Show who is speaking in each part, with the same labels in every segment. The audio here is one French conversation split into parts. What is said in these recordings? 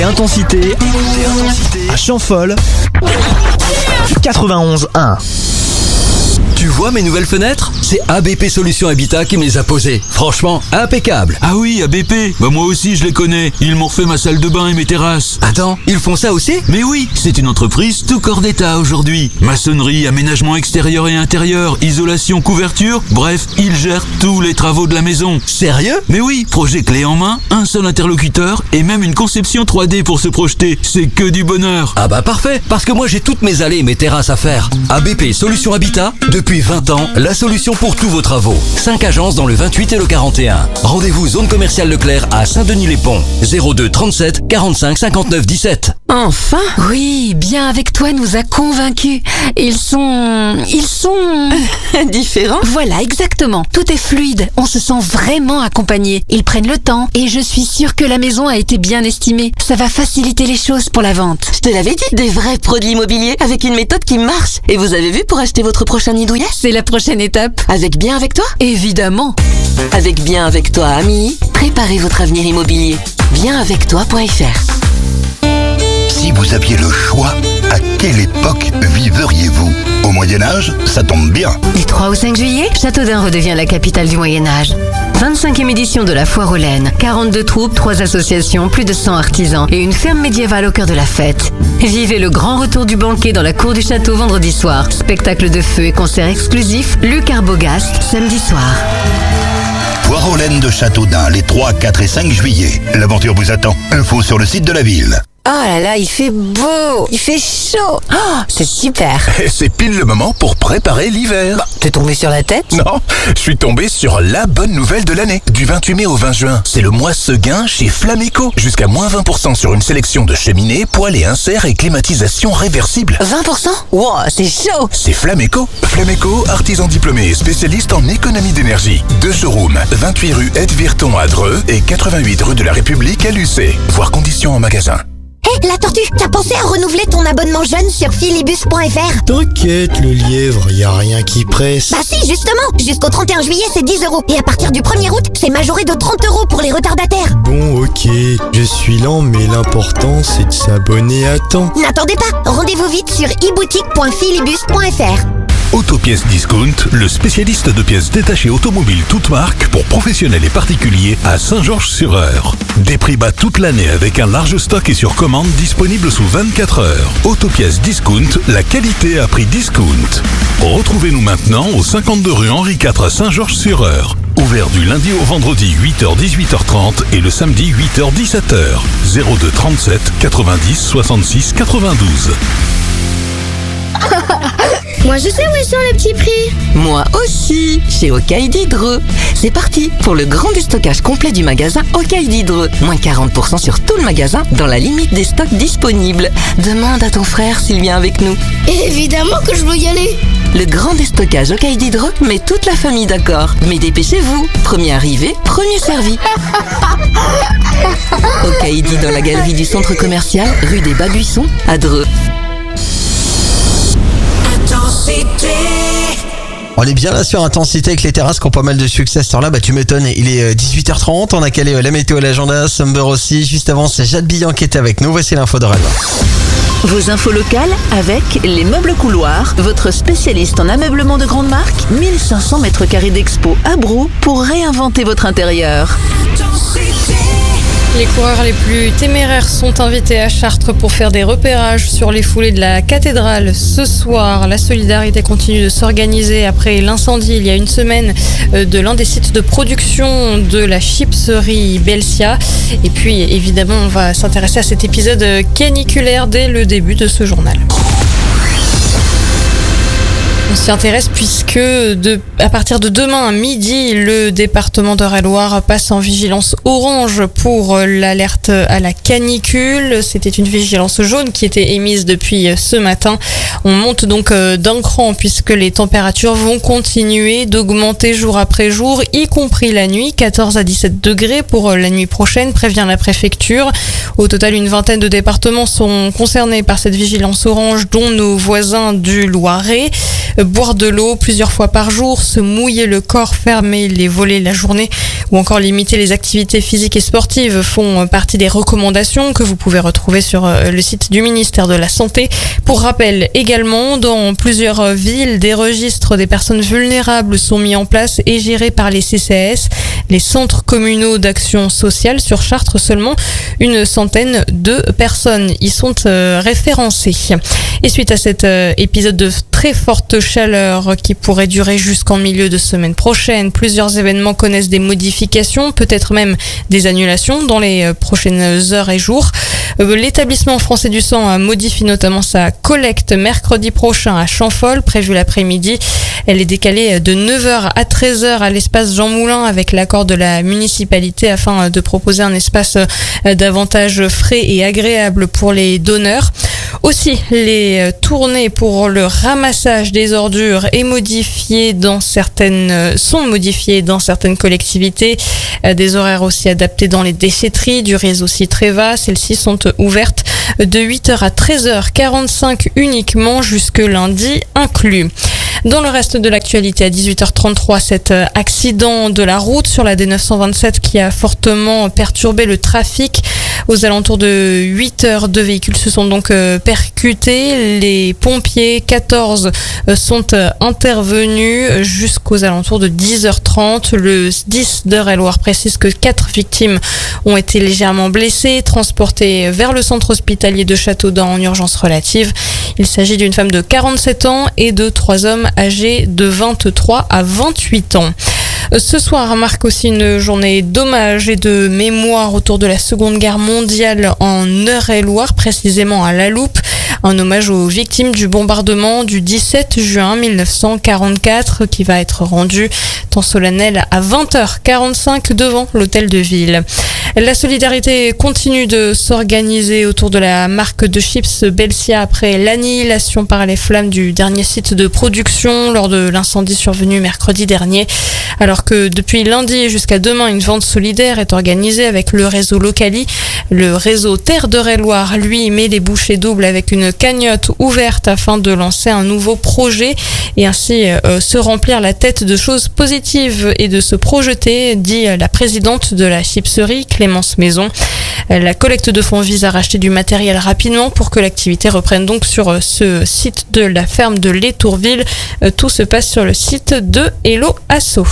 Speaker 1: Écoutez Intensité à Champfolle 91.1.
Speaker 2: Tu vois mes nouvelles fenêtres ? C'est ABP Solutions Habitat qui me les a posées. Franchement, impeccable.
Speaker 3: Ah oui, ABP. Bah moi aussi je les connais. Ils m'ont refait ma salle de bain et mes terrasses.
Speaker 2: Attends, ils font ça aussi ?
Speaker 3: Mais oui, c'est une entreprise tout corps d'état aujourd'hui. Maçonnerie, aménagement extérieur et intérieur, isolation, couverture, bref, ils gèrent tous les travaux de la maison.
Speaker 2: Sérieux ?
Speaker 3: Mais oui, projet clé en main, un seul interlocuteur et même une conception 3D pour se projeter. C'est que du bonheur.
Speaker 2: Ah bah parfait, parce que moi j'ai toutes mes allées et mes terrasses à faire. ABP Solutions Habitat, depuis 20 ans, la solution pour tous vos travaux. 5 agences dans le 28 et le 41. Rendez-vous zone commerciale Leclerc à Saint-Denis-les-Ponts. 02 37 45 59 17.
Speaker 4: Enfin ? Oui, Bien avec toi nous a convaincus. Ils sont... différents ? Voilà, exactement. Tout est fluide. On se sent vraiment accompagné. Ils prennent le temps et je suis sûre que la maison a été bien estimée. Ça va faciliter les choses pour la vente.
Speaker 5: Je te l'avais dit, des vrais pros de l'immobilier avec une méthode qui marche. Et vous avez vu pour acheter votre prochain nid douillet ?
Speaker 4: C'est la prochaine étape.
Speaker 5: Avec Bien avec toi ?
Speaker 4: Évidemment.
Speaker 5: Avec Bien avec toi, amis, préparez votre avenir immobilier. Bienavectoi.fr.
Speaker 6: Si vous aviez le choix, à quelle époque viveriez-vous ? Au Moyen-Âge, ça tombe bien.
Speaker 4: Du 3 au 5 juillet, Châteaudun redevient la capitale du Moyen-Âge. 25e édition de la Foire aux Laines. 42 troupes, 3 associations, plus de 100 artisans et une ferme médiévale au cœur de la fête. Vivez le grand retour du banquet dans la cour du château vendredi soir. Spectacle de feu et concert exclusif, Luc Arbogast, samedi soir.
Speaker 6: Foire aux Laines de Châteaudun, les 3, 4 et 5 juillet. L'aventure vous attend. Info sur le site de la ville.
Speaker 5: Oh là là, il fait beau, il fait chaud. Oh, c'est super.
Speaker 7: C'est pile le moment pour préparer l'hiver.
Speaker 5: T'es tombé sur la tête ?
Speaker 7: Non, je suis tombé sur la bonne nouvelle de l'année. Du 28 mai au 20 juin, c'est le mois Seguin chez Flameco. Jusqu'à moins 20% sur une sélection de cheminées, poêles et inserts et climatisation réversible.
Speaker 5: 20% ? Wow, c'est chaud.
Speaker 7: C'est Flameco. Flameco, artisan diplômé et spécialiste en économie d'énergie. 2 showrooms, 28 rue Ed-Virton à Dreux et 88 rue de la République à Lucé. Voir conditions en magasin.
Speaker 8: Hé, la tortue, t'as pensé à renouveler ton abonnement jeune sur Philibus.fr ?
Speaker 9: T'inquiète, le lièvre, y a rien qui presse.
Speaker 8: Bah si, justement, jusqu'au 31 juillet, c'est 10 €. Et à partir du 1er août, c'est majoré de 30 € pour les retardataires.
Speaker 9: Bon, ok, je suis lent, mais l'important, c'est de s'abonner à temps.
Speaker 8: N'attendez pas, rendez-vous vite sur eboutique.philibus.fr.
Speaker 7: Autopièces Discount, le spécialiste de pièces détachées automobiles toutes marques pour professionnels et particuliers à Saint-Georges-sur-Eure. Des prix bas toute l'année avec un large stock et sur commande disponible sous 24 heures. Autopièces Discount, la qualité à prix discount. Retrouvez-nous maintenant au 52 rue Henri IV à Saint-Georges-sur-Eure. Ouvert du lundi au vendredi 8h-18h30 et le samedi 8h-17h. 02 37 90 66 92.
Speaker 8: Moi je sais où ils sont les petits prix.
Speaker 5: Moi aussi, chez Okaïdi Dreux. C'est parti pour le grand déstockage complet du magasin Okaïdi Dreux. Moins 40% sur tout le magasin dans la limite des stocks disponibles. Demande à ton frère s'il vient avec nous.
Speaker 8: Évidemment que je veux y aller.
Speaker 5: Le grand déstockage Okaïdi Dreux met toute la famille d'accord. Mais dépêchez-vous, premier arrivé, premier servi. Okaïdi dans la galerie du centre commercial, rue des Bas-Buissons, à Dreux.
Speaker 10: On est bien là sur Intensité avec les terrasses qui ont pas mal de succès à cette heure-là. Bah tu m'étonnes, il est 18h30, on a calé la météo à l'agenda, Sumber aussi. Juste avant, c'est Jade Billan qui était avec nous. Voici l'info de Ralva.
Speaker 11: Vos infos locales avec Les Meubles Couloirs, votre spécialiste en ameublement de grande marque. 1500 mètres carrés d'expo à Brou pour réinventer votre intérieur.
Speaker 12: Les coureurs les plus téméraires sont invités à Chartres pour faire des repérages sur les foulées de la cathédrale ce soir. La solidarité continue de s'organiser après l'incendie il y a une semaine de l'un des sites de production de la chipserie Belsia. Et puis évidemment on va s'intéresser à cet épisode caniculaire dès le début de ce journal. On s'y intéresse puisque à partir de demain à midi, le département d'Eure-et-Loir passe en vigilance orange pour l'alerte à la canicule. C'était une vigilance jaune qui était émise depuis ce matin. On monte donc d'un cran puisque les températures vont continuer d'augmenter jour après jour, y compris la nuit. 14 à 17 degrés pour la nuit prochaine, prévient la préfecture. Au total, une vingtaine de départements sont concernés par cette vigilance orange, dont nos voisins du Loiret. boire de l'eau plusieurs fois par jour, se mouiller le corps, fermer les volets la journée ou encore limiter les activités physiques et sportives font partie des recommandations que vous pouvez retrouver sur le site du ministère de la Santé. Pour rappel également, dans plusieurs villes, des registres des personnes vulnérables sont mis en place et gérés par les CCAS, les centres communaux d'action sociale. Sur Chartres, seulement une centaine de personnes y sont référencées. Et suite à cet épisode de très forte chaleur qui pourrait durer jusqu'en milieu de semaine prochaine, plusieurs événements connaissent des modifications, peut-être même des annulations dans les prochaines heures et jours. L'établissement français du sang modifie notamment sa collecte mercredi prochain à Champfol, prévue l'après-midi. Elle est décalée de 9h à 13h à l'espace Jean Moulin avec l'accord de la municipalité afin de proposer un espace davantage frais et agréable pour les donneurs. Aussi, les tournées pour le ramassage des ordures sont modifiées dans certaines collectivités. Des horaires aussi adaptés dans les déchetteries du réseau Citreva. Celles-ci sont ouvertes de 8h à 13h45 uniquement jusque lundi inclus. Dans le reste de l'actualité, à 18h33, cet accident de la route sur la D927 qui a fortement perturbé le trafic. Aux alentours de 8h, 2 véhicules se sont donc percutés. Les pompiers, 14, sont intervenus jusqu'aux alentours de 10h30. Le 10 d'Eure-et-Loire précise que 4 victimes ont été légèrement blessées, transportées vers le centre hospitalier de Châteaudun en urgence relative. Il s'agit d'une femme de 47 ans et de 3 hommes âgés de 23 à 28 ans. Ce soir marque aussi une journée d'hommage et de mémoire autour de la Seconde Guerre mondiale en Eure-et-Loire, précisément à La Loupe. Un hommage aux victimes du bombardement du 17 juin 1944 qui va être rendu temps solennel à 20h45 devant l'hôtel de ville. La solidarité continue de s'organiser autour de la marque de chips Belsia après l'annihilation par les flammes du dernier site de production lors de l'incendie survenu mercredi dernier. Alors que depuis lundi jusqu'à demain, une vente solidaire est organisée avec le réseau Locali. Le réseau Terre d'Eure-et-Loire, lui, met les bouchées doubles avec une cagnotte ouverte afin de lancer un nouveau projet et ainsi se remplir la tête de choses positives et de se projeter, dit la présidente de la chipserie, Clémence Maison. La collecte de fonds vise à racheter du matériel rapidement pour que l'activité reprenne donc sur ce site de la ferme de l'Étourville. Tout se passe sur le site de Hello Asso.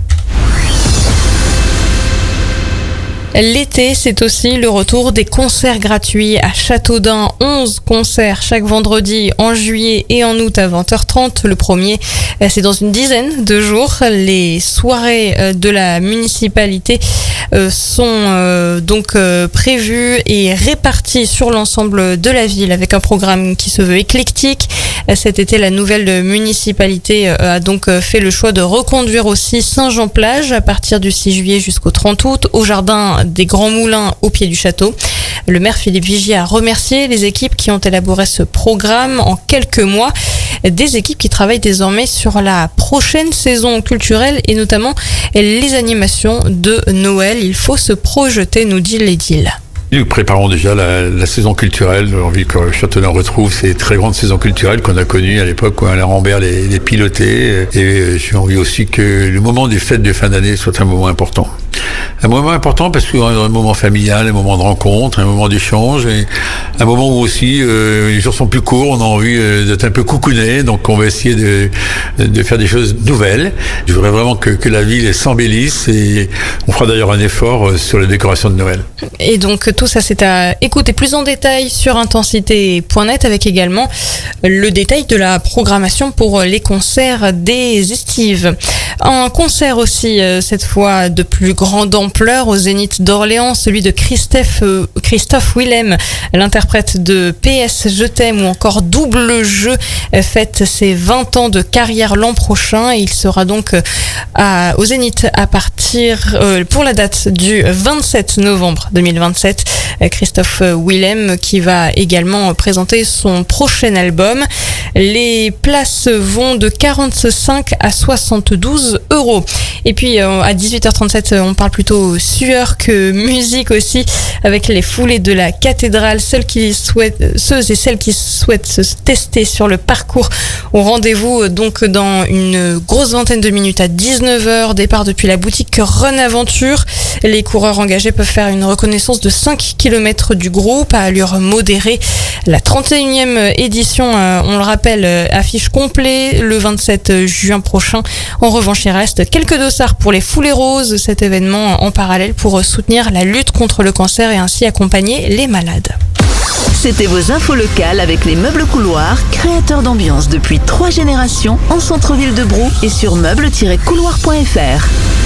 Speaker 12: L'été, c'est aussi le retour des concerts gratuits à Châteaudun. 11 concerts chaque vendredi en juillet et en août à 20h30. Le premier, c'est dans une dizaine de jours. Les soirées de la municipalité sont donc prévues et réparties sur l'ensemble de la ville avec un programme qui se veut éclectique. Cet été, la nouvelle municipalité a donc fait le choix de reconduire aussi Saint-Jean-Plage à partir du 6 juillet jusqu'au 30 août au jardin des Grands Moulins au pied du château. Le maire Philippe Vigier a remercié les équipes qui ont élaboré ce programme en quelques mois. Des équipes qui travaillent désormais sur la prochaine saison culturelle et notamment les animations de Noël. Il faut se projeter, nous dit l'édile.
Speaker 13: Nous préparons déjà la saison culturelle. J'ai envie que Châteaudun retrouve ces très grandes saisons culturelles qu'on a connues à l'époque où Alain Rambert les pilotait. Et j'ai envie aussi que le moment des fêtes de fin d'année soit un moment important. Un moment important parce qu'il y a un moment familial, un moment de rencontre, un moment d'échange, et un moment où aussi les jours sont plus courts, on a envie d'être un peu coucouné, donc on va essayer de faire des choses nouvelles. Je voudrais vraiment que la ville s'embellisse et on fera d'ailleurs un effort sur la décoration de Noël.
Speaker 12: Et donc tout ça c'est à écouter plus en détail sur intensité.net avec également le détail de la programmation pour les concerts des estives. Un concert aussi cette fois de plus grande ampleur au Zénith d'Orléans, celui de Christophe Willem, l'interprète de PS Je t'aime ou encore Double Jeu, fête ses 20 ans de carrière l'an prochain. Il sera donc au Zénith à partir pour la date du 27 novembre 2027. Christophe Willem, qui va également présenter son prochain album. Les places vont de 45 à 72 €. Et puis à 18h37, on parle plutôt sueur que musique aussi, avec les foulées de la cathédrale. Ceux et celles qui souhaitent se tester sur le parcours au rendez-vous donc dans une grosse vingtaine de minutes à 19h, départ depuis la boutique Run Aventure. Les coureurs engagés peuvent faire une reconnaissance de 5 km du groupe à allure modérée. La 31e édition, on le rappelle, affiche complet le 27 juin prochain. En revanche, il reste quelques dossards pour les foulées roses, cet événement en parallèle pour soutenir la lutte contre le cancer et ainsi accompagner les malades.
Speaker 11: C'était vos infos locales avec les meubles couloirs, créateurs d'ambiance depuis 3 générations en centre-ville de Brou et sur meubles-couloirs.fr.